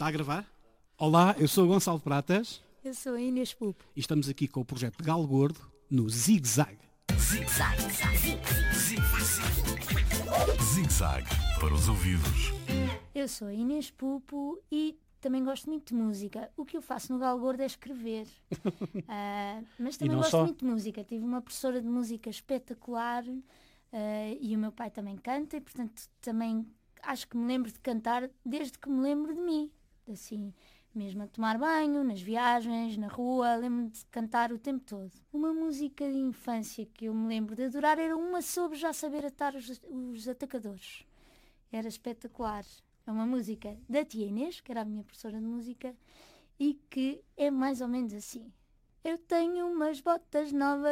a gravar? Olá, eu sou o Gonçalo Pratas Eu sou a Inês Pupo. e estamos aqui com o projeto Galo Gordo no Zig Zag. Zig Zag para os ouvidos. Eu sou a Inês Pupo e também gosto muito de música. O que eu faço no Galo Gordo é escrever. Mas também não gosto só? muito de música. Tive uma professora de música espetacular e o meu pai também canta e, portanto, também acho que me lembro de cantar desde que me lembro de mim. Assim, mesmo a tomar banho, nas viagens, na rua, lembro-me de cantar o tempo todo. Uma música de infância que eu me lembro de adorar era uma sobre já saber atar os atacadores. Era espetacular. É uma música da tia Inês, que era a minha professora de música, e que é mais ou menos assim. Eu tenho umas botas novas